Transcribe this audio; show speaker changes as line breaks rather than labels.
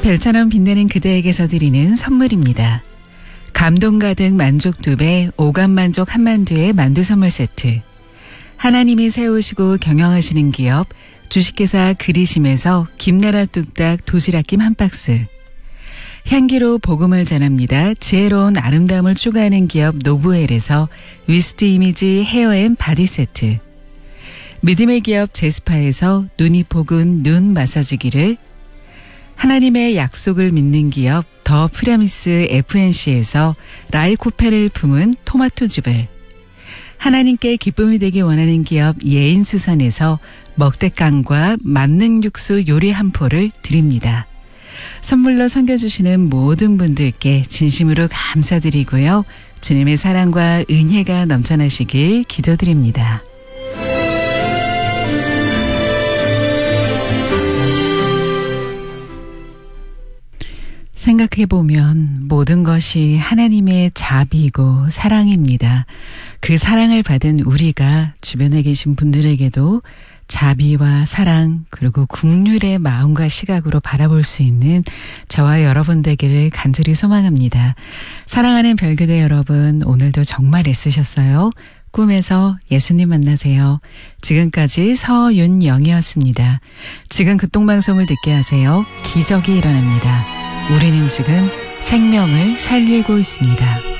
별처럼 빛나는 그대에게서 드리는 선물입니다. 감동 가득 만족 2배, 오감 만족 한만두의 만두 선물 세트. 하나님이 세우시고 경영하시는 기업 주식회사 그리심에서 김나라 뚝딱 도시락김 한 박스. 향기로 복음을 전합니다. 지혜로운 아름다움을 추구하는 기업 노브웰에서 위스트 이미지 헤어앤 바디 세트. 믿음의 기업 제스파에서 눈이 포근 눈 마사지기를, 하나님의 약속을 믿는 기업 더 프라미스 FNC에서 라이코페를 품은 토마토즙을, 하나님께 기쁨이 되기 원하는 기업 예인수산에서 먹대깡과 만능 육수 요리 한 포를 드립니다. 선물로 섬겨주시는 모든 분들께 진심으로 감사드리고요. 주님의 사랑과 은혜가 넘쳐나시길 기도드립니다. 생각해보면 모든 것이 하나님의 자비이고 사랑입니다. 그 사랑을 받은 우리가 주변에 계신 분들에게도 자비와 사랑 그리고 긍휼의 마음과 시각으로 바라볼 수 있는 저와 여러분 되기를 간절히 소망합니다. 사랑하는 별그대 여러분, 오늘도 정말 애쓰셨어요. 꿈에서 예수님 만나세요. 지금까지 서윤영이었습니다. 지금 극동방송을 듣게 하세요. 기적이 일어납니다. 우리는 지금 생명을 살리고 있습니다.